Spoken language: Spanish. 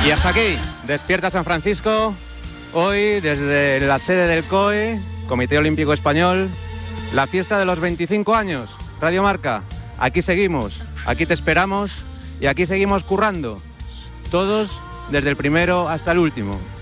Y hasta aquí, Despierta San Francisco. Hoy, desde la sede del COE, Comité Olímpico Español, la fiesta de los 25 años. Radio Marca, aquí seguimos, aquí te esperamos y aquí seguimos currando. Todos, desde el primero hasta el último.